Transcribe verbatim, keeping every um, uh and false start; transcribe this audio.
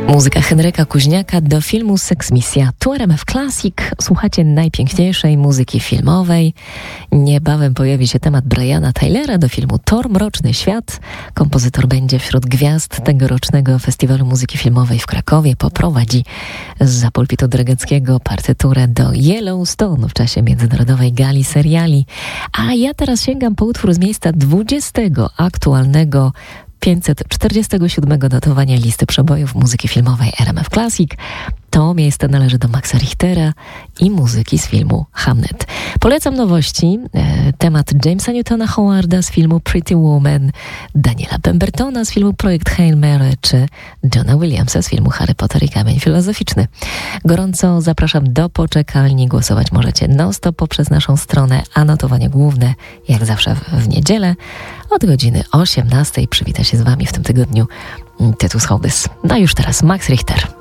Muzyka Henryka Kuźniaka do filmu Seksmisja. Tu R M F Classic. Słuchacie najpiękniejszej muzyki filmowej. Niebawem pojawi się temat Briana Tylera do filmu Thor Mroczny Świat. Kompozytor będzie wśród gwiazd tegorocznego Festiwalu Muzyki Filmowej w Krakowie. Poprowadzi zza pulpitu Dregeckiego partyturę do Yellowstone w czasie międzynarodowej gali seriali. A ja teraz sięgam po utwór z miejsca dwudziestego aktualnego pięćset czterdziestego siódmego notowania listy przebojów muzyki filmowej R M F Classic. To miejsce należy do Maxa Richtera i muzyki z filmu Hamnet. Polecam nowości. E, temat Jamesa Newtona Howarda z filmu Pretty Woman, Daniela Pembertona z filmu Projekt Hail Mary czy Johna Williamsa z filmu Harry Potter i Kamień Filozoficzny. Gorąco zapraszam do poczekalni. Głosować możecie non-stop poprzez naszą stronę, a notowanie główne jak zawsze w, w niedzielę od godziny osiemnastej. Przywita się z Wami w tym tygodniu Tytus Hołdys. No już teraz Max Richter.